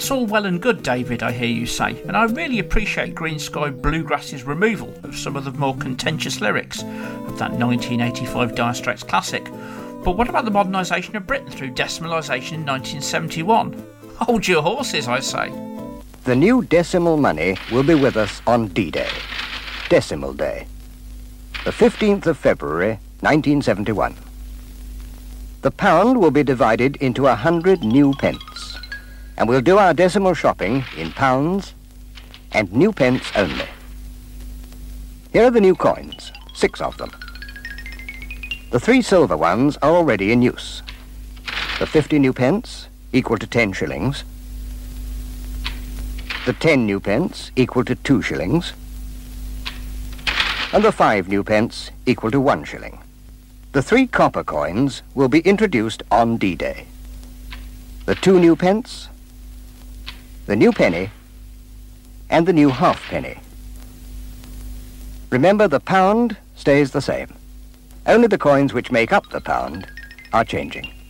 That's all well and good, David, I hear you say, and I really appreciate Green Sky Bluegrass's removal of some of the more contentious lyrics of that 1985 Dire Straits classic. But what about the modernisation of Britain through decimalisation in 1971? Hold your horses, I say. The new decimal money will be with us on D-Day, Decimal Day, the 15th of February, 1971. The pound will be divided into 100 new pence, and we'll do our decimal shopping in pounds and new pence only. Here are the new coins, 6 of them. The 3 silver ones are already in use. The 50 new pence, equal to 10 shillings. The 10 new pence, equal to 2 shillings. And the 5 new pence, equal to 1 shilling. The 3 copper coins will be introduced on D-Day. The 2 new pence, the new penny, and the new halfpenny. Remember, the pound stays the same. Only the coins which make up the pound are changing.